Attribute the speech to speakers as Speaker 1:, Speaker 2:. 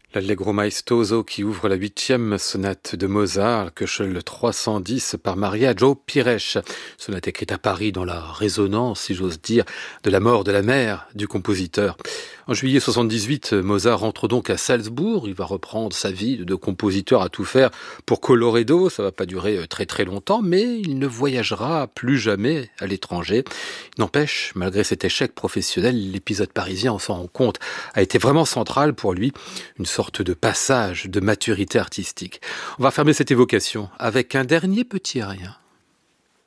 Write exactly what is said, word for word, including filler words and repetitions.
Speaker 1: L'Allegro maestoso qui ouvre la huitième sonate de Mozart, Köchel trois cent dix par Maria Jo Pires. Sonate écrite à Paris dans la résonance, si j'ose dire, de la mort de la mère du compositeur. En juillet soixante-dix-huit, Mozart rentre donc à Salzbourg. Il va reprendre sa vie de compositeur à tout faire pour Colloredo. Ça va pas durer très très longtemps, mais il ne voyagera plus jamais à l'étranger. N'empêche, malgré cet échec professionnel, l'épisode parisien, on s'en rend compte, a été vraiment central pour lui. Une sorte de passage de maturité artistique. On va fermer cette évocation avec un dernier petit rien.